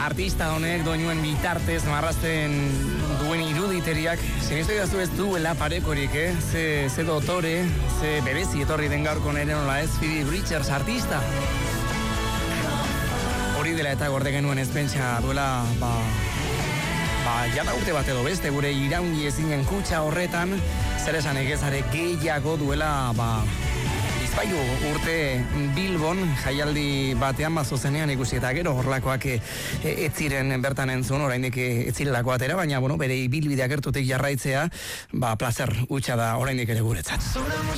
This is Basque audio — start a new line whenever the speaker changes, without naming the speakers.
artista honek doinuen bitartez marrazten duen iruditeriak, sinistu ez duela parekorik, ze dotore, ze berezi etorri den gaurko nire nola ez, Phoebe Bridgers artista. Hori dela eta gorde genuen ez pentsa duela, jada urte bat edo beste, gure iraungi ezinen kutsa horretan, zer esan egezare gehiago duela, bizpailu urte Bilbon jaialdi batean zuzenean ikusi eta gero horlakoak ez ziren bertan entzun, oraindik ez zirelako atera, baina bere ibilbidea gertutik jarraitzea, plazer hutsa da oraindik ere guretzat.